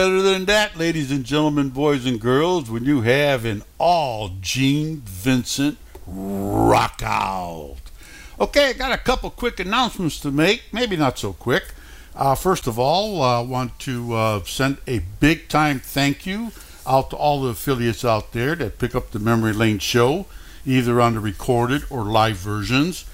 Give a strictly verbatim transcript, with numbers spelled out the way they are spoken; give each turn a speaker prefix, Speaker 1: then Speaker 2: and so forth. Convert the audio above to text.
Speaker 1: Better than that, ladies and gentlemen, boys and girls, when you have an all Gene Vincent rock out. Okay, I got a couple quick announcements to make, maybe not so quick. Uh, first of all, I uh, want to uh, send a big time thank you out to all the affiliates out there that pick up the Memory Lane show, either on the recorded or live versions.